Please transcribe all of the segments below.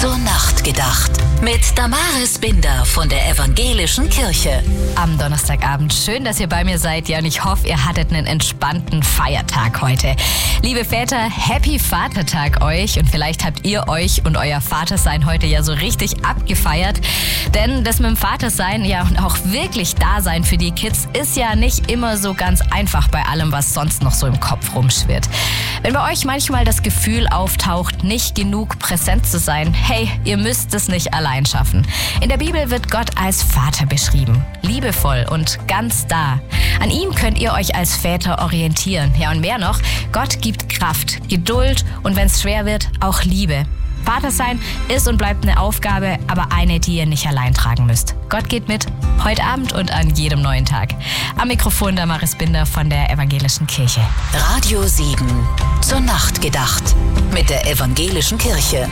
Zur Nacht gedacht. Mit Damaris Binder von der Evangelischen Kirche. Am Donnerstagabend. Schön, dass ihr bei mir seid. Ja, und ich hoffe, ihr hattet einen entspannten Feiertag heute. Liebe Väter, Happy Vatertag euch. Und vielleicht habt ihr euch und euer Vatersein heute ja so richtig abgefeiert. Denn das mit dem Vatersein, ja, und auch wirklich Dasein für die Kids ist ja nicht immer so ganz einfach bei allem, was sonst noch so im Kopf rumschwirrt. Wenn bei euch manchmal das Gefühl auftaucht, nicht genug präsent zu sein, hey, ihr müsst es nicht allein schaffen. In der Bibel wird Gott als Vater beschrieben. Liebevoll und ganz da. An ihm könnt ihr euch als Väter orientieren. Ja, und mehr noch, Gott gibt Kraft, Geduld und wenn es schwer wird, auch Liebe. Vater sein ist und bleibt eine Aufgabe, aber eine, die ihr nicht allein tragen müsst. Gott geht mit, heute Abend und an jedem neuen Tag. Am Mikrofon Damaris Binder von der Evangelischen Kirche. Radio 7. Zur Nacht gedacht. Mit der Evangelischen Kirche.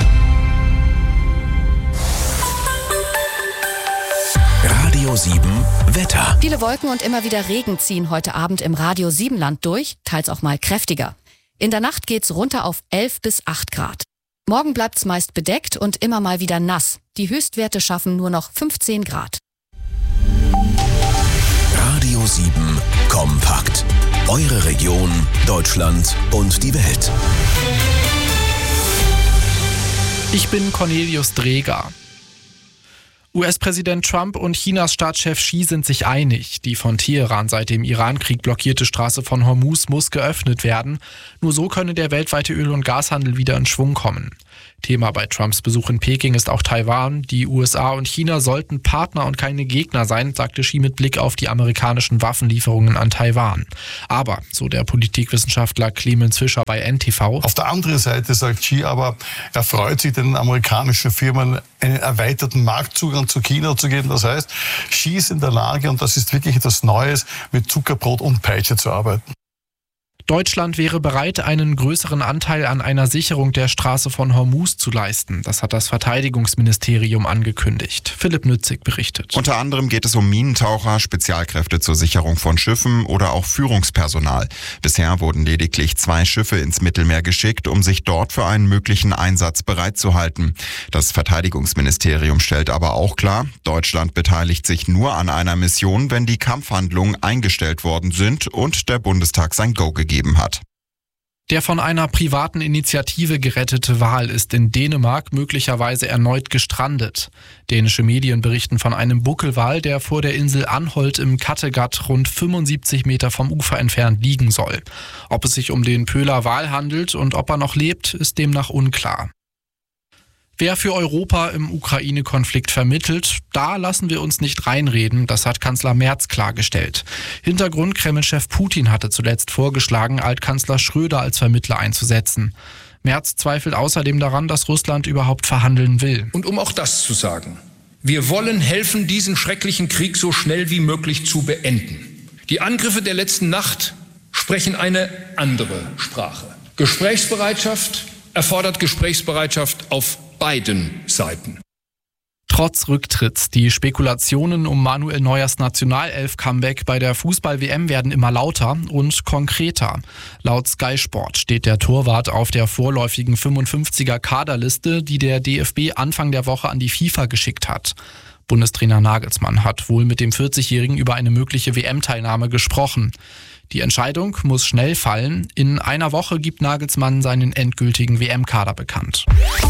Radio 7 Wetter. Viele Wolken und immer wieder Regen ziehen heute Abend im Radio 7 Land durch, teils auch mal kräftiger. In der Nacht geht's runter auf 11 bis 8 Grad. Morgen bleibt's meist bedeckt und immer mal wieder nass. Die Höchstwerte schaffen nur noch 15 Grad. Radio 7 kompakt. Eure Region, Deutschland und die Welt. Ich bin Cornelius Dreger. US-Präsident Trump und Chinas Staatschef Xi sind sich einig. Die von Teheran seit dem Irankrieg blockierte Straße von Hormuz muss geöffnet werden. Nur so könne der weltweite Öl- und Gashandel wieder in Schwung kommen. Thema bei Trumps Besuch in Peking ist auch Taiwan. Die USA und China sollten Partner und keine Gegner sein, sagte Xi mit Blick auf die amerikanischen Waffenlieferungen an Taiwan. Aber, so der Politikwissenschaftler Clemens Fischer bei NTV, auf der anderen Seite sagt Xi aber, er freut sich, den amerikanischen Firmen einen erweiterten Marktzugang zu China zu geben. Das heißt, Xi ist in der Lage, und das ist wirklich etwas Neues, mit Zuckerbrot und Peitsche zu arbeiten. Deutschland wäre bereit, einen größeren Anteil an einer Sicherung der Straße von Hormuz zu leisten. Das hat das Verteidigungsministerium angekündigt. Philipp Nützig berichtet. Unter anderem geht es um Minentaucher, Spezialkräfte zur Sicherung von Schiffen oder auch Führungspersonal. Bisher wurden lediglich 2 Schiffe ins Mittelmeer geschickt, um sich dort für einen möglichen Einsatz bereitzuhalten. Das Verteidigungsministerium stellt aber auch klar, Deutschland beteiligt sich nur an einer Mission, wenn die Kampfhandlungen eingestellt worden sind und der Bundestag sein Go gegeben hat. Der von einer privaten Initiative gerettete Wal ist in Dänemark möglicherweise erneut gestrandet. Dänische Medien berichten von einem Buckelwal, der vor der Insel Anholt im Kattegat rund 75 Meter vom Ufer entfernt liegen soll. Ob es sich um den Pöhler Wal handelt und ob er noch lebt, ist demnach unklar. Wer für Europa im Ukraine-Konflikt vermittelt, da lassen wir uns nicht reinreden, das hat Kanzler Merz klargestellt. Hintergrund: Kreml-Chef Putin hatte zuletzt vorgeschlagen, Altkanzler Schröder als Vermittler einzusetzen. Merz zweifelt außerdem daran, dass Russland überhaupt verhandeln will. Und um auch das zu sagen, wir wollen helfen, diesen schrecklichen Krieg so schnell wie möglich zu beenden. Die Angriffe der letzten Nacht sprechen eine andere Sprache. Gesprächsbereitschaft erfordert Gesprächsbereitschaft auf beiden Seiten. Trotz Rücktritts, die Spekulationen um Manuel Neuers Nationalelf-Comeback bei der Fußball-WM werden immer lauter und konkreter. Laut Sky Sport steht der Torwart auf der vorläufigen 55er-Kaderliste, die der DFB Anfang der Woche an die FIFA geschickt hat. Bundestrainer Nagelsmann hat wohl mit dem 40-Jährigen über eine mögliche WM-Teilnahme gesprochen. Die Entscheidung muss schnell fallen. In einer Woche gibt Nagelsmann seinen endgültigen WM-Kader bekannt.